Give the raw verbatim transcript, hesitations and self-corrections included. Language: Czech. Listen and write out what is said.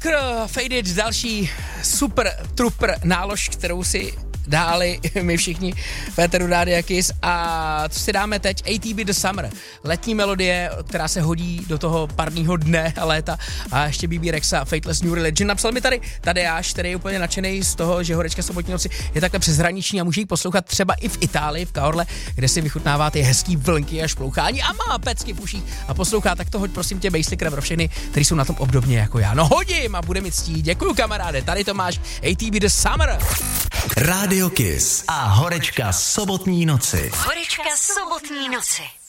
Walker, Faded, další super trooper nálož, kterou si dáli my všichni v éteru Rádia Kiss. A co si dáme teď? A T B The Summer. Letní melodie, která se hodí do toho parního dne a léta. A ještě B B Rexa, Fateless New Religion. Napsal mi tady Tadeáš, který je úplně nadšený z toho, že Horečka sobotní noci je takhle přeshraniční a může ji poslouchat třeba i v Itálii, v Cahorle, kde si vychutnává ty hezký vlnky a šplouchání a má pecky v uších a poslouchá. Tak to hoď prosím tě Basslicker pro všechny, kteří jsou na tom obdobně jako já. No hodím a bude mi ctí. Děkuju kamaráde, tady to máš. A T B The Summer. Radio Kiss a Horečka sobotní noci. Horečka sobotní noci.